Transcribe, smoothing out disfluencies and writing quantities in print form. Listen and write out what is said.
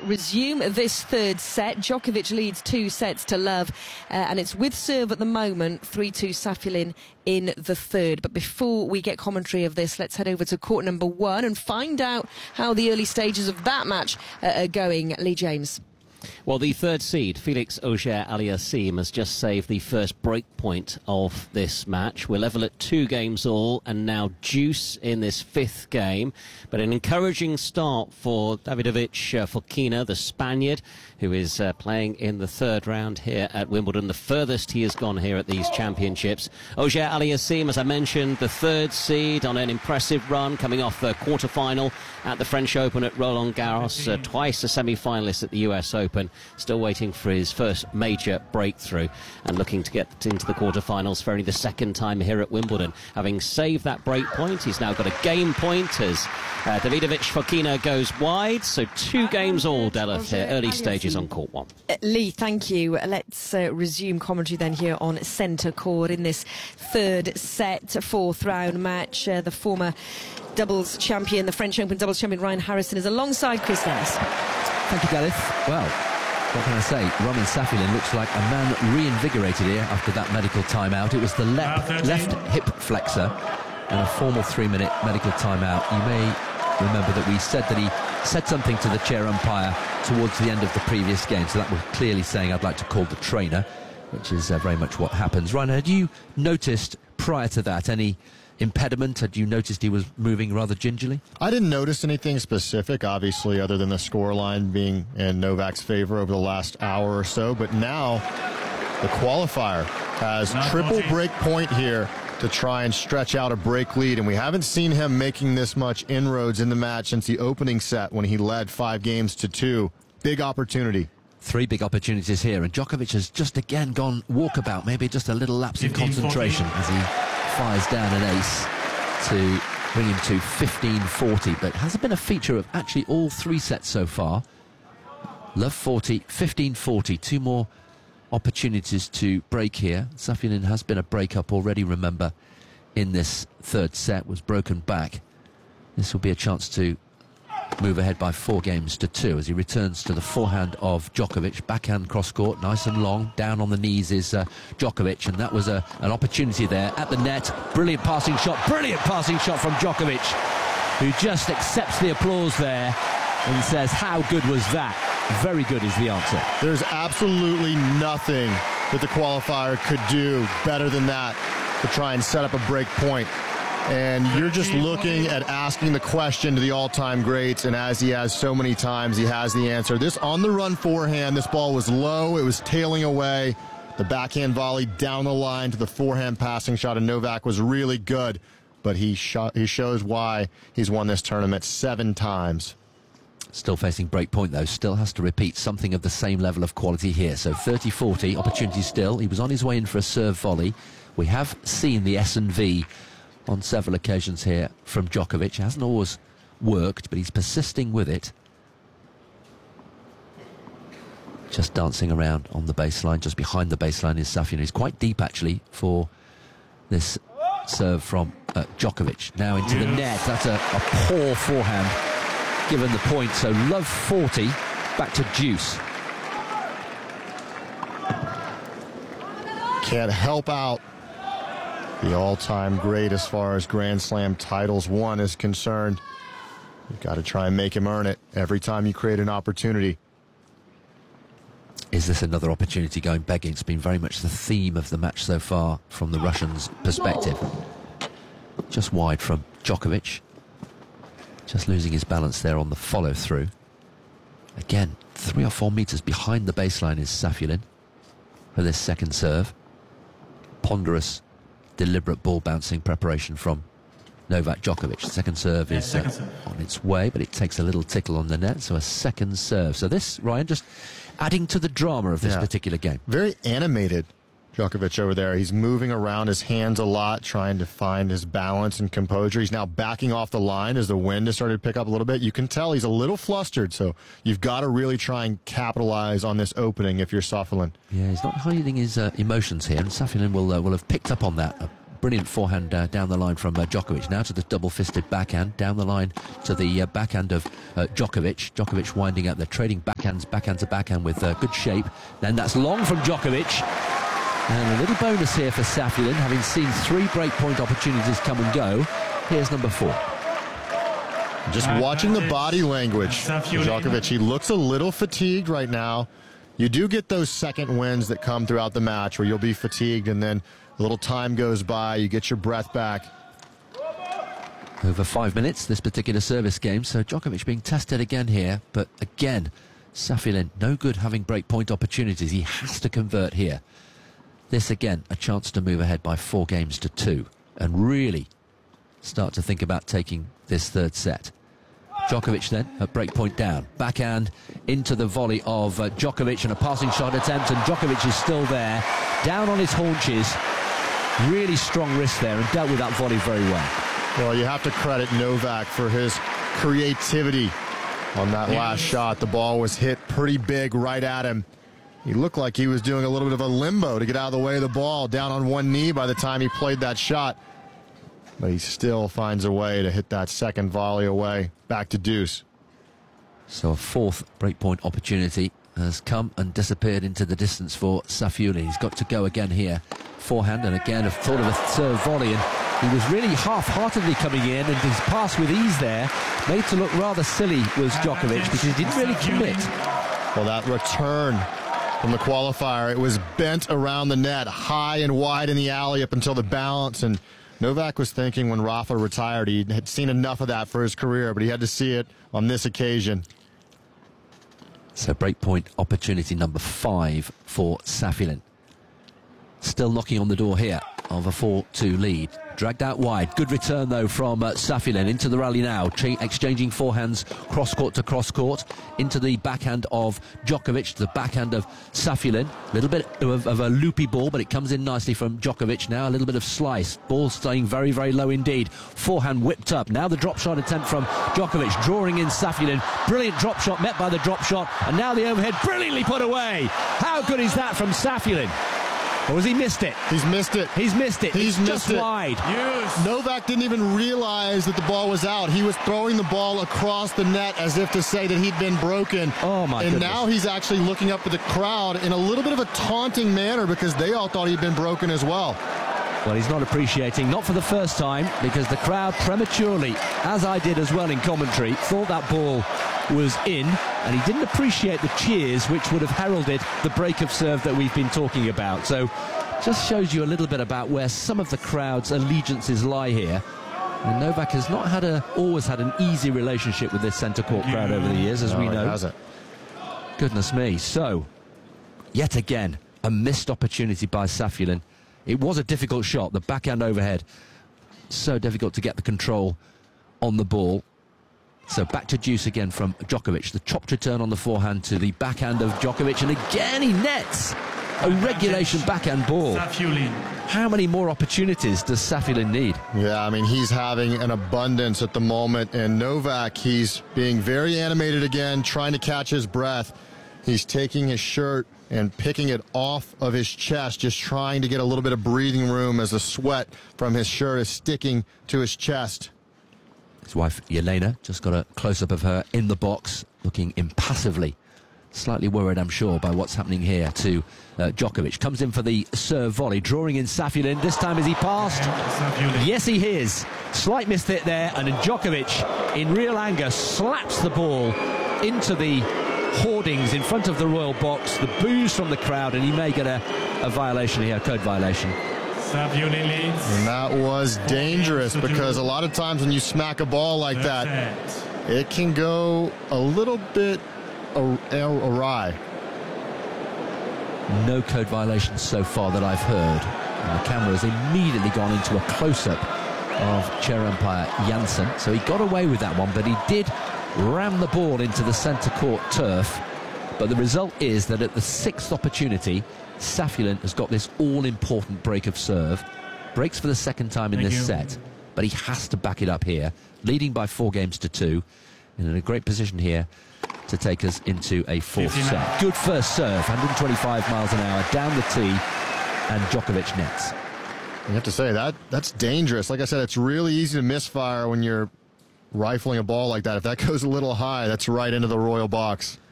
resume this third set. Djokovic leads 2-0, and it's with serve at the moment, 3-2 Safiullin in the third. But before we get commentary of this, let's head over to court number 1 and find out how the early stages of that match are going. Lee James. Well, the third seed, Felix Auger-Aliassime, has just saved the first break point of this match. We're level at 2 games all, and now deuce in this 5th game. But an encouraging start for Davidovich Fokina, the Spaniard, who is playing in the 3rd round here at Wimbledon, the furthest he has gone here at these championships. Auger-Aliassime, as I mentioned, the 3rd seed on an impressive run, coming off the quarter-final at the French Open at Roland Garros, twice a semi-finalist at the US Open, still waiting for his first major breakthrough and looking to get into the quarterfinals for only the 2nd time here at Wimbledon. Having saved that break point, he's now got a game point as Davidovich Fokina goes wide, so 2 games all, Deleth, here, early stages on court 1. Lee, thank you. Let's resume commentary then here on centre court in this 3rd set, 4th round match. The former doubles champion, the French Open doubles champion Ryan Harrison is alongside Chris Dennis. Thank you, Deleth. Well, what can I say? Roman Safiullin looks like a man reinvigorated here after that medical timeout. It was the left hip flexor and a formal 3-minute medical timeout. You may remember that we said that he said something to the chair umpire towards the end of the previous game, so that was clearly saying I'd like to call the trainer, which is very much what happens. Ryan, had you noticed prior to that any impediment? Had you noticed he was moving rather gingerly? I didn't notice anything specific, obviously, other than the scoreline being in Novak's favor over the last hour or so. But now the qualifier has triple break point here to try and stretch out a break lead. And we haven't seen him making this much inroads in the match since the opening set when he led 5-2. Big opportunity. 3 big opportunities here. And Djokovic has just again gone walkabout. Maybe just a little lapse in concentration as he fires down an ace to bring him to 15-40, but hasn't been a feature of actually all 3 sets so far. Love 40, 15-40, 2 more opportunities to break here. Safiullin has been a break-up already, remember, in this 3rd set, was broken back. This will be a chance to move ahead by 4-2 as he returns to the forehand of Djokovic. Backhand cross-court, nice and long. Down on the knees is Djokovic, and that was an opportunity there at the net. Brilliant passing shot from Djokovic, who just accepts the applause there and says, how good was that? Very good is the answer. There's absolutely nothing that the qualifier could do better than that to try and set up a break point. And you're just looking at asking the question to the all-time greats, and as he has so many times, he has the answer. This on-the-run forehand, this ball was low, it was tailing away. The backhand volley down the line to the forehand passing shot, and Novak was really good. But he shows why he's won this tournament 7 times. Still facing break point, though. Still has to repeat something of the same level of quality here. So 30-40, opportunity still. He was on his way in for a serve volley. We have seen the S&V on several occasions here from Djokovic. It hasn't always worked, but he's persisting with it. Just dancing around on the baseline. Just behind the baseline is Safiullin. He's quite deep, actually, for this serve from Djokovic. Now into the net. That's a poor forehand, given the point. So love 40, back to deuce. Can't help out the all-time great as far as Grand Slam titles won is concerned. You've got to try and make him earn it every time you create an opportunity. Is this another opportunity going begging? It's been very much the theme of the match so far from the Russians' perspective. Just wide from Djokovic. Just losing his balance there on the follow-through. Again, 3 or 4 metres behind the baseline is Safiullin for this second serve. Ponderous, deliberate ball bouncing preparation from Novak Djokovic. The second serve is on its way, but it takes a little tickle on the net, so a second serve. So this, Ryan, just adding to the drama of this particular game. Very animated, Djokovic over there. He's moving around his hands a lot, trying to find his balance and composure. He's now backing off the line as the wind has started to pick up a little bit. You can tell he's a little flustered, so you've got to really try and capitalize on this opening if you're Safiullin. Yeah, he's not hiding his emotions here, and Safiullin will have picked up on that. Brilliant forehand down the line from Djokovic. Now to the double-fisted backhand, down the line to the backhand of Djokovic. Djokovic winding up. They're trading backhand to backhand with good shape. Then that's long from Djokovic. And a little bonus here for Safiullin, having seen 3 breakpoint opportunities come and go. Here's number 4. Just watching the body language for Djokovic, he looks a little fatigued right now. You do get those second wins that come throughout the match where you'll be fatigued and then a little time goes by, you get your breath back. Over 5 minutes, this particular service game, so Djokovic being tested again here, but again, Safiullin, no good having breakpoint opportunities. He has to convert here. This again, a chance to move ahead by 4 games to 2 and really start to think about taking this third set. Djokovic then at breakpoint down. Backhand into the volley of Djokovic and a passing shot attempt, and Djokovic is still there, down on his haunches. Really strong wrist there and dealt with that volley very well. Well, you have to credit Novak for his creativity on that last shot. The ball was hit pretty big right at him. He looked like he was doing a little bit of a limbo to get out of the way of the ball, down on one knee by the time he played that shot. But he still finds a way to hit that second volley away, back to deuce. So a 4th breakpoint opportunity has come and disappeared into the distance for Safiullin. He's got to go again here. Forehand, and again, I've thought of a serve volley, and he was really half-heartedly coming in, and his pass with ease there made to look rather silly was Djokovic because he didn't really commit. Well, that return from the qualifier, it was bent around the net, high and wide in the alley up until the balance, and Novak was thinking when Rafa retired he had seen enough of that for his career, but he had to see it on this occasion. So breakpoint opportunity number 5 for Safiullin. Still knocking on the door here of a 4-2 lead. Dragged out wide. Good return, though, from Safiullin into the rally now. Exchanging forehands cross-court to cross-court. Into the backhand of Djokovic, the backhand of Safiullin. A little bit of a loopy ball, but it comes in nicely from Djokovic now. A little bit of slice. Ball staying very, very low indeed. Forehand whipped up. Now the drop shot attempt from Djokovic, drawing in Safiullin. Brilliant drop shot met by the drop shot. And now the overhead brilliantly put away. How good is that from Safiullin? Or has he missed it? He's missed it. He's missed it. He's it's missed just it. Wide. Yes. Novak didn't even realize that the ball was out. He was throwing the ball across the net as if to say that he'd been broken. Oh, my goodness. And now he's actually looking up at the crowd in a little bit of a taunting manner because they all thought he'd been broken as well. Well, he's not appreciating, not for the first time, because the crowd prematurely, as I did as well in commentary, thought that ball was in, and he didn't appreciate the cheers which would have heralded the break of serve that we've been talking about. So just shows you a little bit about where some of the crowd's allegiances lie here. And Novak has not always had an easy relationship with this centre court crowd over the years, as we know. He hasn't. Goodness me. So, yet again, a missed opportunity by Safiullin. It was a difficult shot, the backhand overhead. So difficult to get the control on the ball. So back to deuce again from Djokovic. The chopped return on the forehand to the backhand of Djokovic. And again he nets a regulation backhand ball. How many more opportunities does Safiullin need? Yeah, I mean, he's having an abundance at the moment. And Novak, he's being very animated again, trying to catch his breath. He's taking his shirt and picking it off of his chest, just trying to get a little bit of breathing room as the sweat from his shirt is sticking to his chest. His wife, Yelena, just got a close-up of her in the box, looking impassively. Slightly worried, I'm sure, by what's happening here to Djokovic. Comes in for the serve volley, drawing in Safiullin. This time is he passed? Yes, he is. Slight mishit there, and then Djokovic, in real anger, slaps the ball into the hoardings in front of the royal box. The boos from the crowd, and he may get a violation here, a code violation. And that was dangerous because a lot of times when you smack a ball like that, it can go a little bit awry. No code violations so far that I've heard. And the camera has immediately gone into a close-up of chair umpire Janssen. So he got away with that one, but he did ram the ball into the centre court turf. But the result is that at the 6th opportunity, Safiullin has got this all-important break of serve. Breaks for the second time in this set, but he has to back it up here. Leading by 4 games to 2. And in a great position here to take us into a 4th set. Good first serve, 125 miles an hour, down the tee, and Djokovic nets. You have to say that's dangerous. Like I said, it's really easy to misfire when you're rifling a ball like that. If that goes a little high, that's right into the royal box.